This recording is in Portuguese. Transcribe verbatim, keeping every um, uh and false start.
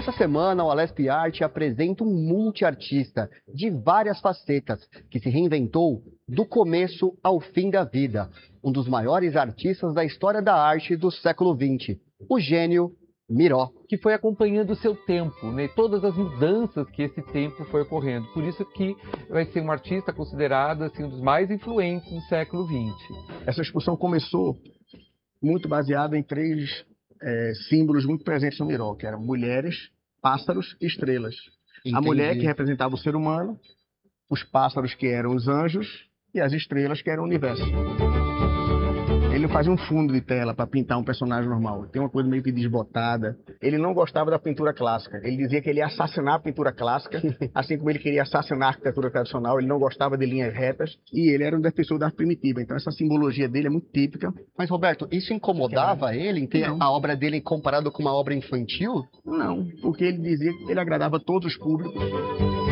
Essa semana, o Alesp Arte apresenta um multiartista de várias facetas, que se reinventou do começo ao fim da vida. Um dos maiores artistas da história da arte do século vinte, o gênio Miró. Que foi acompanhando o seu tempo, né? Todas as mudanças que esse tempo foi ocorrendo. Por isso que vai ser um artista considerado assim, um dos mais influentes do século vinte. Essa exposição começou muito baseada em três é, símbolos muito presentes no Miró, que eram mulheres, pássaros e estrelas. Entendi. A mulher que representava o ser humano, os pássaros que eram os anjos e as estrelas que eram o universo. Ele não fazia um fundo de tela para pintar um personagem normal. Tem uma coisa meio que desbotada. Ele não gostava da pintura clássica. Ele dizia que ele ia assassinar a pintura clássica, assim como ele queria assassinar a arquitetura tradicional. Ele não gostava de linhas retas. E ele era um defensor da arte primitiva. Então essa simbologia dele é muito típica. Mas, Roberto, isso incomodava ele em ter Não. a obra dele comparado com uma obra infantil? Não, porque ele dizia que ele agradava a todos os públicos.